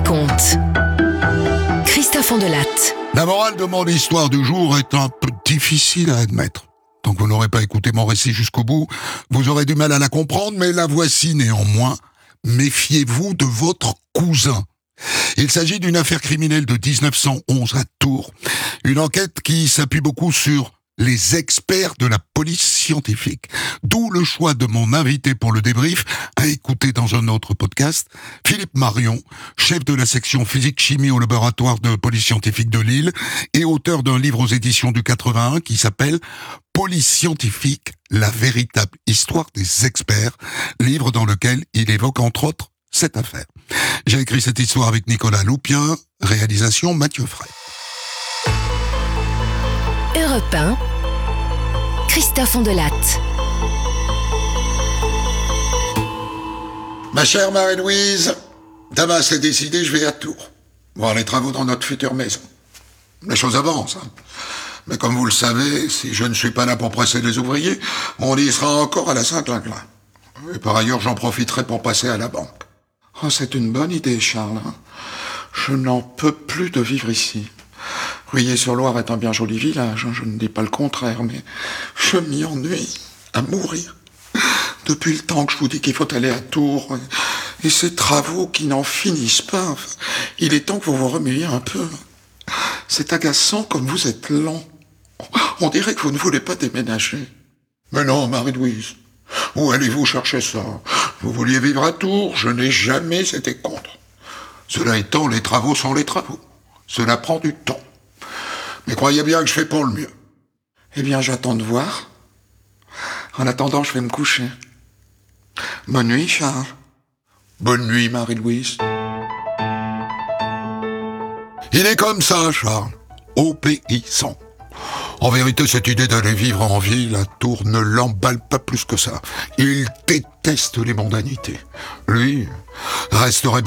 raconte. Christophe Ondelatte. La morale de mon histoire du jour est un peu difficile à admettre. Tant que vous n'aurez pas écouté mon récit jusqu'au bout, vous aurez du mal à la comprendre, mais la voici néanmoins. Méfiez-vous de votre cousin. Il s'agit d'une affaire criminelle de 1911 à Tours. Une enquête qui s'appuie beaucoup sur les experts de la police scientifique. D'où le choix de mon invité pour le débrief, à écouter dans un autre podcast, Philippe Marion, chef de la section physique-chimie au laboratoire de police scientifique de Lille et auteur d'un livre aux éditions du 81 qui s'appelle « Police scientifique, la véritable histoire des experts », livre dans lequel il évoque entre autres cette affaire. J'ai écrit cette histoire avec Nicolas Loupien, réalisation Mathieu Fray. Europe 1, Christophe Ondelatte. Ma chère Marie-Louise, Damas est décidé, je vais à Tours, voir les travaux dans notre future maison. Les choses avancent, hein. Mais comme vous le savez, si je ne suis pas là pour presser les ouvriers, on y sera encore à la Saint-Clinclin. Et par ailleurs, j'en profiterai pour passer à la banque. Oh, c'est une bonne idée, Charles. Je n'en peux plus de vivre ici. Ruillé-sur-Loire est un bien joli village, je ne dis pas le contraire, mais je m'y ennuie à mourir. Depuis le temps que je vous dis qu'il faut aller à Tours, et ces travaux qui n'en finissent pas, il est temps que vous vous remuiez un peu. C'est agaçant comme vous êtes lent. On dirait que vous ne voulez pas déménager. Mais non, Marie-Louise, où allez-vous chercher ça? Vous vouliez vivre à Tours, je n'ai jamais été contre. Cela étant, les travaux sont les travaux. Cela prend du temps. Mais croyez bien que je fais pour le mieux. Eh bien, j'attends de voir. En attendant, je vais me coucher. Bonne nuit, Charles. Bonne nuit, Marie-Louise. Il est comme ça, Charles. Obéissant. En vérité, cette idée d'aller vivre en ville à Tours ne l'emballe pas plus que ça. Il déteste les mondanités. Lui resterait